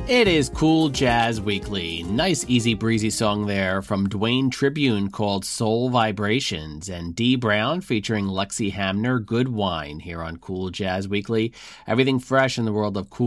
It is Cool Jazz Weekly. Nice, easy, breezy song there from Dwayne Tribune called Soul Vibrations, and Dee Brown featuring Lexi Hamner, Good Wine, here on Cool Jazz Weekly. Everything fresh in the world of cool